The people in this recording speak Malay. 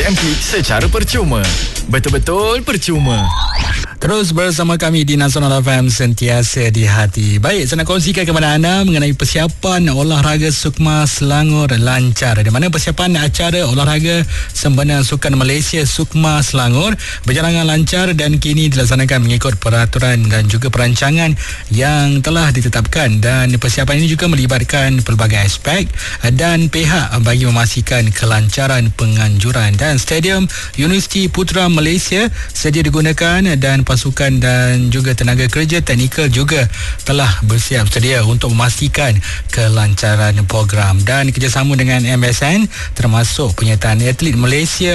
PMP secara percuma. Betul-betul percuma. Terus bersama kami di Nasional FM, sentiasa di hati. Baik, saya nak kongsikan kepada anda mengenai persiapan olahraga Sukma Selangor lancar. Di mana persiapan acara olahraga Sempena Sukan Malaysia Sukma Selangor berjalan lancar dan kini dilaksanakan mengikut peraturan dan juga perancangan yang telah ditetapkan. Dan persiapan ini juga melibatkan pelbagai aspek dan pihak bagi memastikan kelancaran penganjuran. Dan Stadium Universiti Putra Malaysia sedia digunakan dan pasukan dan juga tenaga kerja teknikal juga telah bersiap sedia untuk memastikan kelancaran program. Dan kerjasama dengan MSN termasuk penyertaan atlet Malaysia